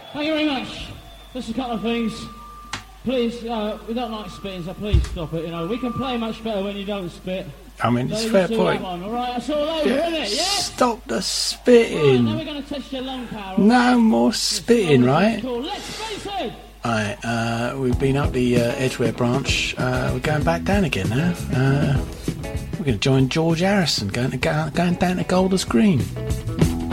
Thank you very much. Just a couple of things. Please, we don't like spitting, so please stop it. You know, we can play much better when you don't spit. I mean, So it's you fair just do point. that one, all right? That's all over, isn't it? Yeah. Stop the Right, spitting. now we're going to test your lung power. No more spitting, right? Cool. Let's face it. Right, we've been up the Edgware branch. We're going back down again now. We're going to join George Harrison, going down to Golders Green.